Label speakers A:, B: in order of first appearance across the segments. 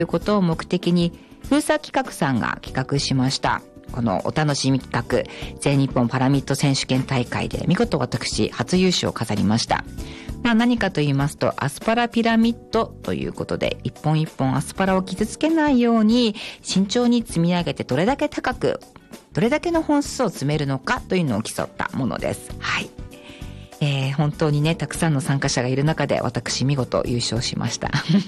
A: いうことを目的に封鎖企画さんが企画しました。このお楽しみ企画、全日本パラミッド選手権大会で見事私初優勝を飾りました。何かと言いますと、アスパラピラミッドということで、一本一本アスパラを傷つけないように慎重に積み上げて、どれだけ高くどれだけの本数を詰めるのかというのを競ったものです。はい。本当にね、たくさんの参加者がいる中で私見事優勝しました。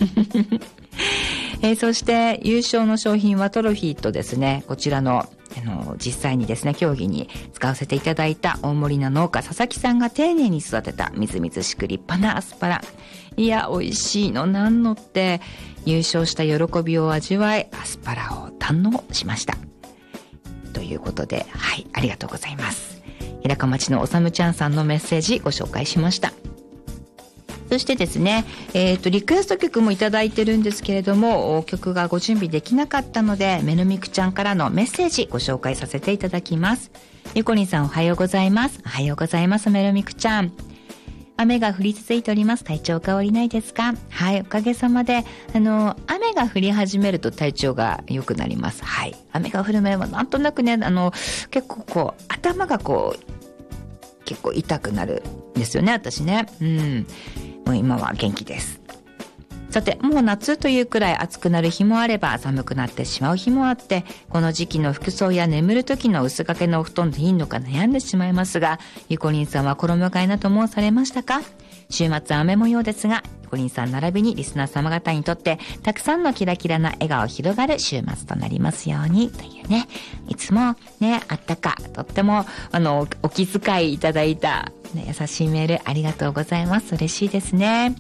A: そして優勝の商品はトロフィーとですね、こちらの実際にですね、競技に使わせていただいた大森の農家佐々木さんが丁寧に育てたみずみずしく立派なアスパラ。いや、美味しいのなんのって、優勝した喜びを味わい、アスパラを堪能しました。ということで、はい、ありがとうございます。平川町のおさむちゃんさんのメッセージご紹介しました。そしてですね、リクエスト曲もいただいてるんですけれども、曲がご準備できなかったので、メルミクちゃんからのメッセージご紹介させていただきます。ゆこりんさん、おはようございます。おはようございます。メルミクちゃん。雨が降り続いております。体調変わりないですか？はい、おかげさまで、雨が降り始めると体調が良くなります。はい。雨が降る前はなんとなくね、結構頭が結構痛くなるんですよね、私ね。もう今は元気です。さて、もう夏というくらい暑くなる日もあれば寒くなってしまう日もあって、この時期の服装や眠る時の薄掛けのお布団でいいのか悩んでしまいますが、ゆこりんさんは衣替えなどもされましたか？週末は雨模様ですが、ゆこりんさん並びにリスナー様方にとってたくさんのキラキラな笑顔広がる週末となりますようにというね、いつもね、あったか、とってもお気遣いいただいた、ね、優しいメールありがとうございます。嬉しいですね。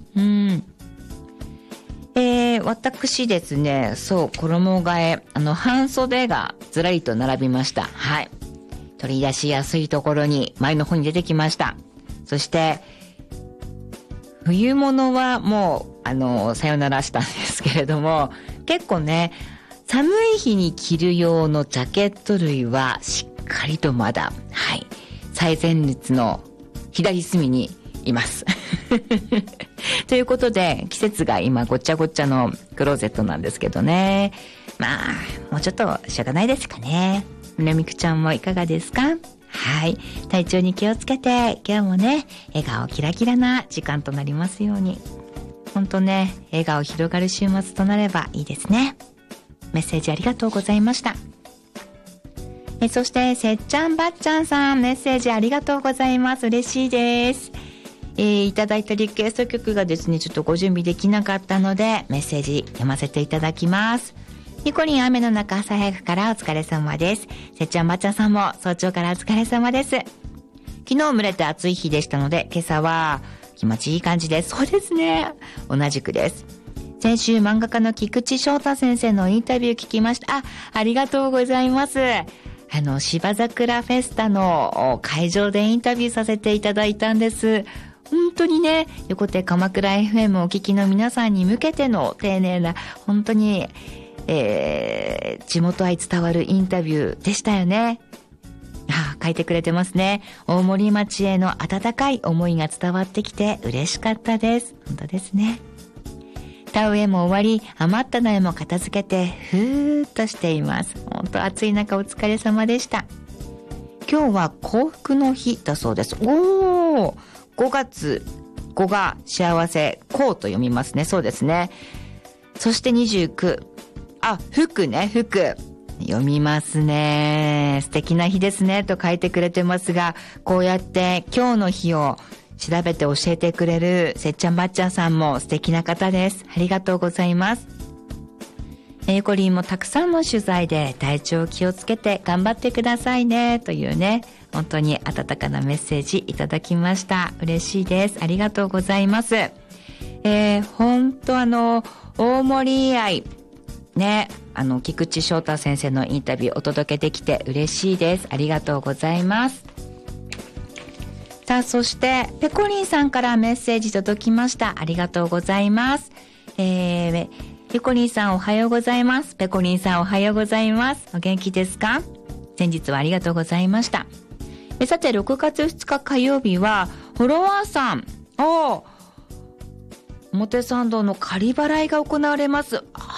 A: 私ですね、衣替え、半袖がずらりと並びました。はい。取り出しやすいところに、前の方に出てきました。そして、冬物はもう、さよならしたんですけれども、結構ね、寒い日に着る用のジャケット類は、しっかりとまだ、はい、最前列の左隅にいます。ということで、季節が今ごっちゃごっちゃのクローゼットなんですけどね。まあ、もうちょっとしょうがないですかね。みなみくちゃんもいかがですか？はい。体調に気をつけて、今日もね、笑顔キラキラな時間となりますように。ほんとね、笑顔広がる週末となればいいですね。メッセージありがとうございました。そして、せっちゃんばっちゃんさん、メッセージありがとうございます。嬉しいです。いただいたリクエスト曲がですね、ちょっとご準備できなかったので、メッセージ読ませていただきます。ニコリン雨の中朝早くからお疲れ様です。せっちゃんばっちゃんさんも早朝からお疲れ様です。昨日蒸れて暑い日でしたので、今朝は気持ちいい感じです。そうですね。同じくです。先週漫画家の菊池翔太先生のインタビュー聞きました。ありがとうございます。芝桜フェスタの会場でインタビューさせていただいたんです。本当にね、横手鎌倉 FM をお聞きの皆さんに向けての丁寧な、本当に、地元愛伝わるインタビューでしたよね。書いてくれてますね。大森町への温かい思いが伝わってきて嬉しかったです。本当ですね。田植えも終わり、余った苗も片付けてふーっとしています。本当暑い中お疲れ様でした。今日は幸福の日だそうです。5月5が幸せ、幸と読みますね。そうですね。そして29、福ね、福読みますね。素敵な日ですねと書いてくれてますが、こうやって今日の日を調べて教えてくれるせっちゃんばっちゃんさんも素敵な方です。ありがとうございます。ゆこりんもたくさんの取材で体調を気をつけて頑張ってくださいねというね、本当に温かなメッセージいただきました。嬉しいです。ありがとうございます。本当大森愛ね、菊池翔太先生のインタビューお届けできて嬉しいです。ありがとうございます。さあ、そしてペコリンさんからメッセージ届きました。ありがとうございます。ペコリンさんおはようございます。ペコリンさんおはようございます。お元気ですか？先日はありがとうございました。さて、6月2日火曜日はフォロワーさん表参道の仮払いが行われます。